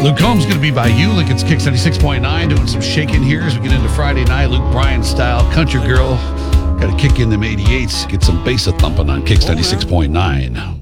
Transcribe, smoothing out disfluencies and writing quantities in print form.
Luke Combs going to be by you. Lincoln's Kicks 96.9, doing some shaking here as we get into Friday night. Luke Bryan style, country girl. Got to kick in them 88s, get some bass a thumping on Kicks 96.9.